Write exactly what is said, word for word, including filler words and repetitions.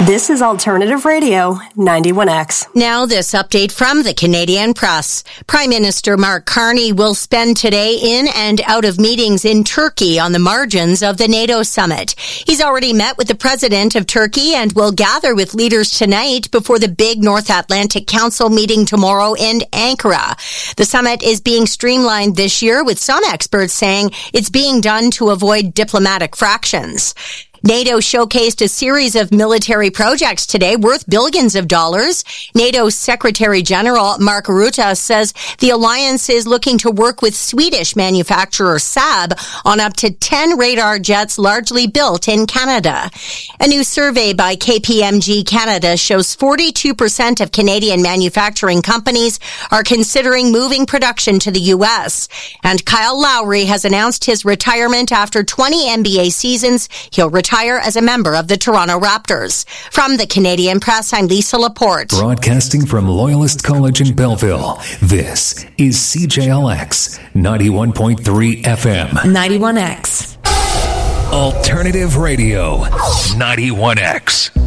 This is Alternative Radio, ninety-one X. Now this update from the Canadian Press. Prime Minister Mark Carney will spend today in and out of meetings in Turkey on the margins of the NATO summit. He's already met with the president of Turkey and will gather with leaders tonight before the big North Atlantic Council meeting tomorrow in Ankara. The summit is being streamlined this year, with some experts saying it's being done to avoid diplomatic fractions. NATO showcased a series of military projects today worth billions of dollars. NATO's Secretary General Mark Rutte says the alliance is looking to work with Swedish manufacturer Saab on up to ten radar jets largely built in Canada. A new survey by K P M G Canada shows forty-two percent of Canadian manufacturing companies are considering moving production to the U S. And Kyle Lowry has announced his retirement after twenty N B A seasons. He'll retire as a member of the Toronto Raptors. From the Canadian Press, I'm Lisa Laporte. Broadcasting from Loyalist College in Belleville, this is C J L X ninety-one point three F M. ninety-one X. Alternative Radio, ninety-one X.